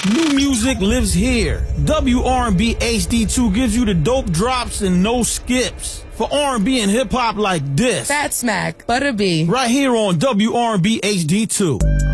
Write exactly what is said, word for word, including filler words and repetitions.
New music lives here. W R and B H D two gives you the dope drops and no skips. For R and B and hip hop like this. Fat Smack, Butter B. Right here on W R and B H D two.